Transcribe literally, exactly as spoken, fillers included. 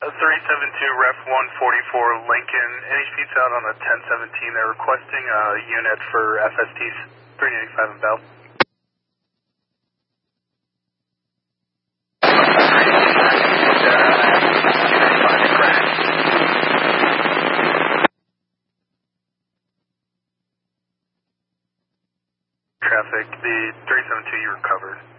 three seven two, ref one forty-four, Lincoln. Any speeds out on a ten seventeen? They're requesting a unit for F S Ts three ninety-five and Bell. Traffic, the three seven two, you recovered.